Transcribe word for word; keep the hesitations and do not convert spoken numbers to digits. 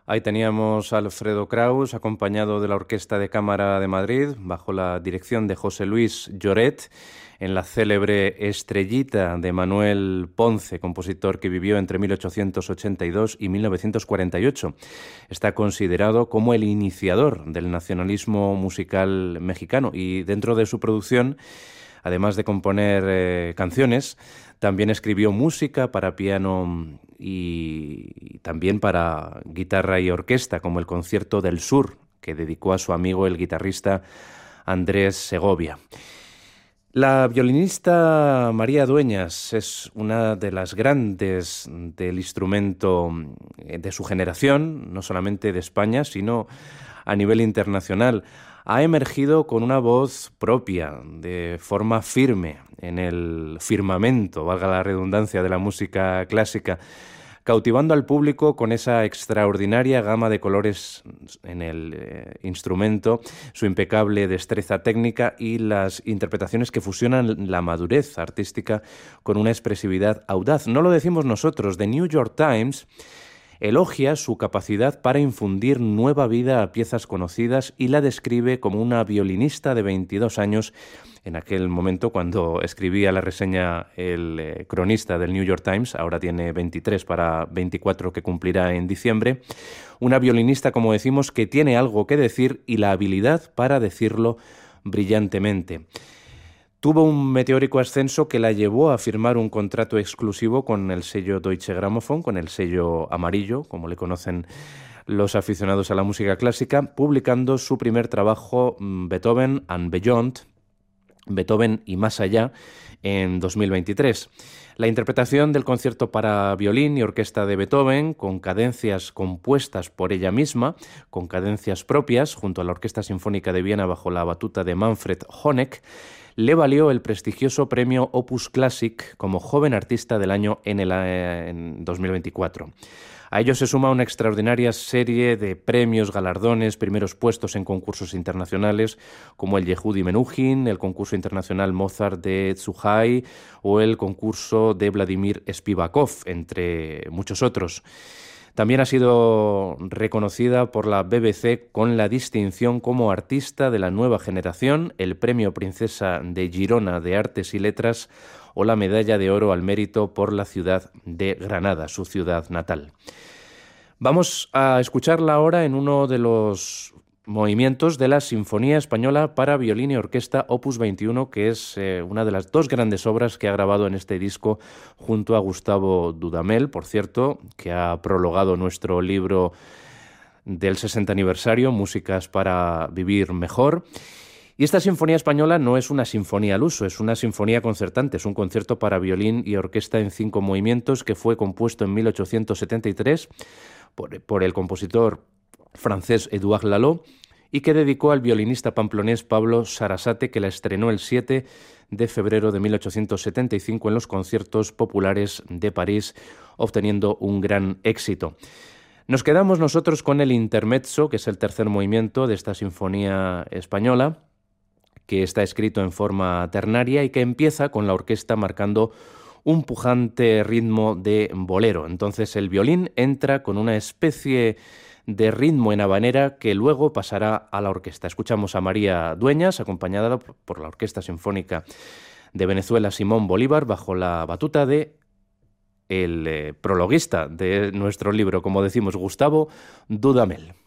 Ahí teníamos a Alfredo Kraus, acompañado de la Orquesta de Cámara de Madrid, bajo la dirección de José Luis Lloret, en la célebre Estrellita de Manuel Ponce, compositor que vivió entre mil ochocientos ochenta y dos y mil novecientos cuarenta y ocho. Está considerado como el iniciador del nacionalismo musical mexicano y dentro de su producción, además de componer eh, canciones, también escribió música para piano y también para guitarra y orquesta, como el Concierto del Sur, que dedicó a su amigo el guitarrista Andrés Segovia. La violinista María Dueñas es una de las grandes del instrumento de su generación, no solamente de España, sino a nivel internacional. Ha emergido con una voz propia, de forma firme, en el firmamento, valga la redundancia, de la música clásica, cautivando al público con esa extraordinaria gama de colores en el eh, instrumento, su impecable destreza técnica y las interpretaciones que fusionan la madurez artística con una expresividad audaz. No lo decimos nosotros. The New York Times elogia su capacidad para infundir nueva vida a piezas conocidas y la describe como una violinista de veintidós años. En aquel momento, cuando escribía la reseña el eh, cronista del New York Times, ahora tiene veintitrés para veinticuatro que cumplirá en diciembre, una violinista, como decimos, que tiene algo que decir y la habilidad para decirlo brillantemente. Tuvo un meteórico ascenso que la llevó a firmar un contrato exclusivo con el sello Deutsche Grammophon, con el sello amarillo, como le conocen los aficionados a la música clásica, publicando su primer trabajo, Beethoven and Beyond, Beethoven y más allá, en dos mil veintitrés. La interpretación del concierto para violín y orquesta de Beethoven, con cadencias compuestas por ella misma, con cadencias propias, junto a la Orquesta Sinfónica de Viena bajo la batuta de Manfred Honeck, le valió el prestigioso premio Opus Classic como joven artista del año en, el, en dos mil veinticuatro. A ello se suma una extraordinaria serie de premios, galardones, primeros puestos en concursos internacionales como el Yehudi Menuhin, el concurso internacional Mozart de Zhuhai o el concurso de Vladimir Spivakov, entre muchos otros. También ha sido reconocida por la B B C con la distinción como artista de la nueva generación, el Premio Princesa de Girona de Artes y Letras o la Medalla de Oro al Mérito por la ciudad de Granada, su ciudad natal. Vamos a escucharla ahora en uno de los movimientos de la Sinfonía Española para violín y orquesta Opus veintiuno, que es eh, una de las dos grandes obras que ha grabado en este disco junto a Gustavo Dudamel, por cierto, que ha prologado nuestro libro del sesenta aniversario, Músicas para vivir mejor. Y esta Sinfonía Española no es una sinfonía al uso, es una sinfonía concertante, es un concierto para violín y orquesta en cinco movimientos que fue compuesto en mil ochocientos setenta y tres por, por el compositor francés Édouard Lalo y que dedicó al violinista pamplonés Pablo Sarasate, que la estrenó el siete de febrero de mil ochocientos setenta y cinco en los conciertos populares de París, obteniendo un gran éxito. Nos quedamos nosotros con el intermezzo, que es el tercer movimiento de esta Sinfonía Española, que está escrito en forma ternaria y que empieza con la orquesta marcando un pujante ritmo de bolero. Entonces el violín entra con una especie de ritmo en habanera que luego pasará a la orquesta. Escuchamos a María Dueñas, acompañada por la Orquesta Sinfónica de Venezuela Simón Bolívar, bajo la batuta de el eh, prologuista de nuestro libro, como decimos, Gustavo Dudamel.